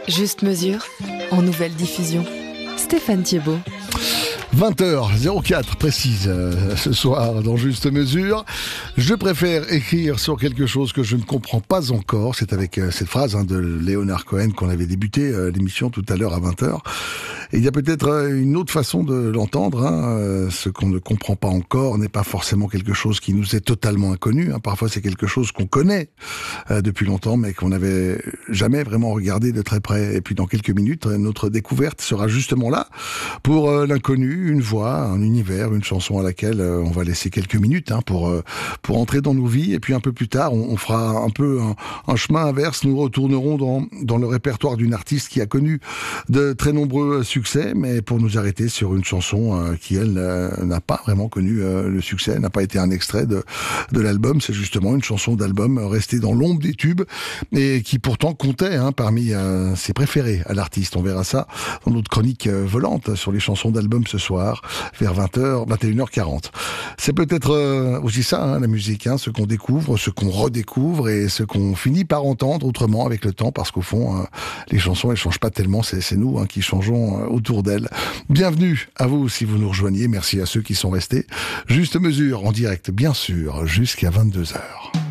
Juste mesure, en nouvelle diffusion. Stéphane Thiebaud. 20h04 précise ce soir dans Juste Mesure. Je préfère écrire sur quelque chose que je ne comprends pas encore. C'est avec cette phrase de Leonard Cohen qu'on avait débuté l'émission tout à l'heure à 20h. Et il y a peut-être une autre façon de l'entendre. Ce qu'on ne comprend pas encore n'est pas forcément quelque chose qui nous est totalement inconnu. Parfois c'est quelque chose qu'on connaît depuis longtemps mais qu'on n'avait jamais vraiment regardé de très près. Et puis dans quelques minutes, notre découverte sera justement là pour l'inconnu. Une voix, un univers, une chanson à laquelle on va laisser quelques minutes pour entrer dans nos vies. Et puis un peu plus tard, on fera un peu un chemin inverse. Nous retournerons dans le répertoire d'une artiste qui a connu de très nombreux succès, mais pour nous arrêter sur une chanson qui, elle, n'a pas vraiment connu le succès, n'a pas été un extrait de l'album. C'est justement une chanson d'album restée dans l'ombre des tubes et qui pourtant comptait parmi ses préférés à l'artiste. On verra ça dans notre chronique volante sur les chansons d'album ce soir, vers 20h, 21h40. C'est peut-être aussi ça, la musique, ce qu'on découvre, ce qu'on redécouvre et ce qu'on finit par entendre autrement avec le temps, parce qu'au fond, les chansons, elles changent pas tellement, c'est nous qui changeons autour d'elles. Bienvenue à vous si vous nous rejoignez, merci à ceux qui sont restés. Juste mesure en direct, bien sûr, jusqu'à 22h.